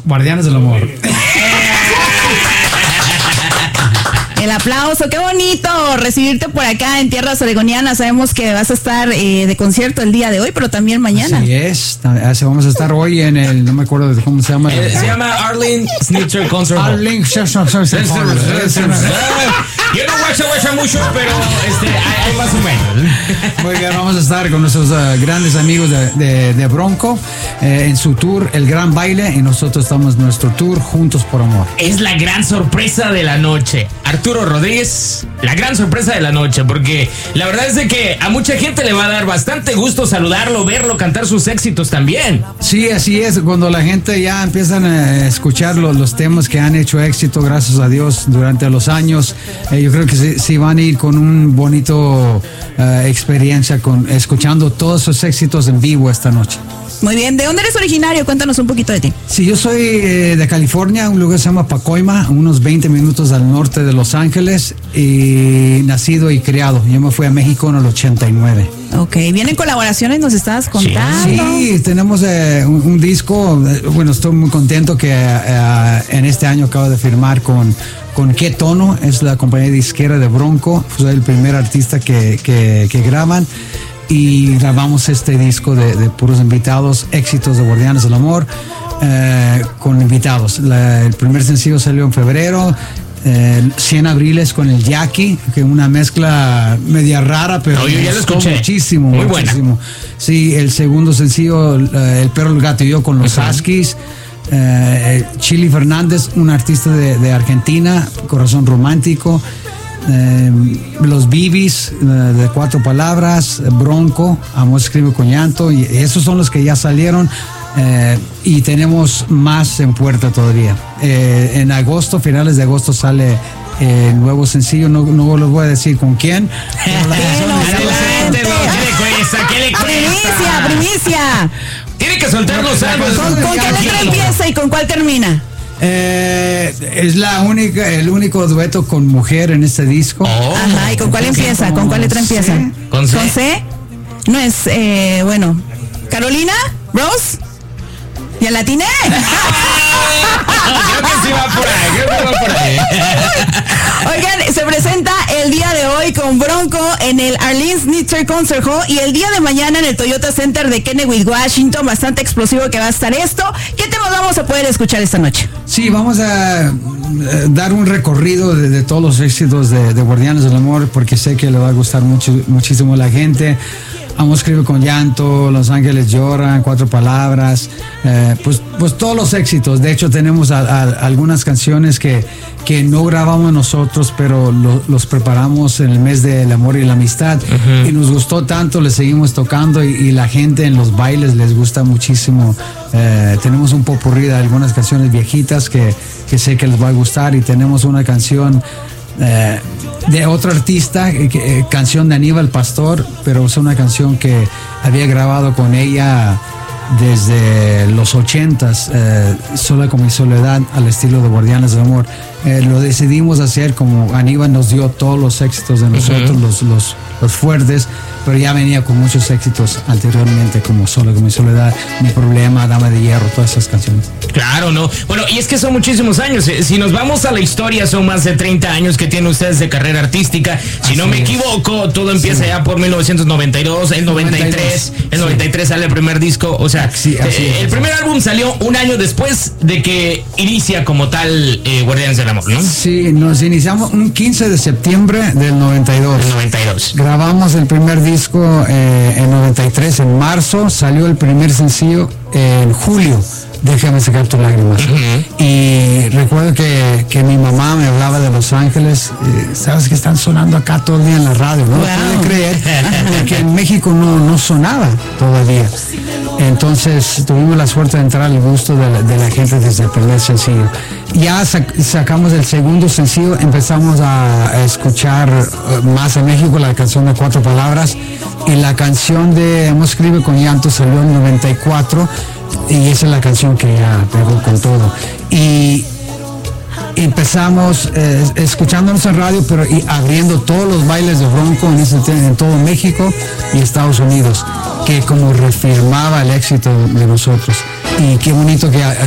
Guardianes del Amor. El aplauso, qué bonito recibirte por acá en tierras oregonianas. Sabemos que vas a estar de concierto el día de hoy, pero también mañana. Así es, vamos a estar hoy en el, no me acuerdo de cómo se llama. Se llama Arlene Schnitzer Concert Hall. Arlene Schnitzer Concert Hall. Yo no guacha mucho, pero hay más o menos. Muy bien, vamos a estar con nuestros grandes amigos de Bronco en su tour, El Gran Baile, y nosotros estamos en nuestro tour Juntos por Amor. Es la gran sorpresa de la noche. Arturo Rodríguez, la gran sorpresa de la noche, porque la verdad es de que a mucha gente le va a dar bastante gusto saludarlo, verlo, cantar sus éxitos también. Sí, así es, cuando la gente ya empiezan a escuchar los temas que han hecho éxito, gracias a Dios, durante los años, yo creo que sí van a ir con un bonito experiencia escuchando todos sus éxitos en vivo esta noche. Muy bien, ¿de dónde eres originario? Cuéntanos un poquito de ti. Sí, yo soy de California, un lugar que se llama Pacoima, unos 20 minutos al norte de Los Ángeles, y nacido y criado. Yo me fui a México en el 89. Ok, vienen colaboraciones, nos estabas contando. Sí, tenemos un disco, bueno, estoy muy contento que en este año acabo de firmar con Qué Tono, es la compañía disquera de Bronco, soy el primer artista que graban. Y grabamos este disco de puros invitados, éxitos de Guardianes del Amor, con invitados. El primer sencillo salió en febrero, 100 abriles con el Jackie, que es una mezcla media rara, pero yo ya lo escuché. Muchísimo. Muy buena. Sí, el segundo sencillo, El Perro, el Gato y Yo, con los Huskies. Chili Fernández, un artista de Argentina, Corazón Romántico. Los Bibis, de 4 palabras, Bronco, Amor escribe con llanto, y esos son los que ya salieron, y tenemos más en puerta todavía. En agosto, finales de agosto, sale el nuevo sencillo, no les voy a decir con quién. Primicia. Tiene que soltarlos algo. ¿Con qué letra empieza y con cuál termina? Es el único dueto con mujer en este disco. Ajá, ¿y con cuál empieza? ¿Con cuál letra empieza? ¿Con C? ¿Con C? No es, bueno, Carolina, Rose. ¿Ya la atiné? Creo que sí va por ahí. Oigan, se presenta el día de hoy con Bronco en el Arlene Schnitzer Concert Hall, y el día de mañana en el Toyota Center de Kennewick, Washington. Bastante explosivo que va a estar esto. ¿Qué temas vamos a poder escuchar esta noche? Sí, vamos a dar un recorrido de todos los éxitos de Guardianes del Amor, porque sé que le va a gustar muchísimo a la gente. Amor escribe con llanto, Los Ángeles lloran, 4 palabras, pues todos los éxitos. De hecho, tenemos algunas canciones que no grabamos nosotros, pero los preparamos en el mes del amor y la amistad. Y nos gustó tanto, le seguimos tocando, y la gente en los bailes les gusta muchísimo. Tenemos un popurrí de algunas canciones viejitas que sé que les va a gustar, y tenemos una canción de otro artista, canción de Aníbal Pastor, pero es una canción que había grabado con ella desde los 80s, Sola como mi soledad, al estilo de Guardianes del Amor. Lo decidimos hacer como Aníbal nos dio todos los éxitos de nosotros, los fuertes, pero ya venía con muchos éxitos anteriormente, como Sola como mi soledad, Mi Problema, Dama de Hierro, todas esas canciones. Claro, no. Bueno, y es que son muchísimos años. Si nos vamos a la historia, son más de 30 años que tienen ustedes de carrera artística. Si no me equivoco, todo empieza ya por 1992, el 93. El 93 sale el primer disco. O sea, el primer álbum salió un año después de que inicia como tal Guardianes del Amor, ¿no? Sí, nos iniciamos un 15 de septiembre del 92. El 92. Grabamos el primer disco en 93, en marzo. Salió el primer sencillo en julio, Déjame secar tus lágrimas. Y recuerdo que mi mamá me hablaba de Los Ángeles. Sabes que están sonando acá todo el día en la radio, ¿no? Puede creer que en México no sonaba todavía. Entonces tuvimos la suerte de entrar al gusto de la gente desde el primer sencillo. Ya sacamos el segundo sencillo, empezamos a escuchar más en México la canción de 4 palabras, y la canción de Amor escribe con llanto salió en 94, y esa es la canción que ya pegó con todo. Y empezamos escuchándonos en radio, pero abriendo todos los bailes de Bronco en todo México y Estados Unidos, que como reafirmaba el éxito de nosotros. Y qué bonito que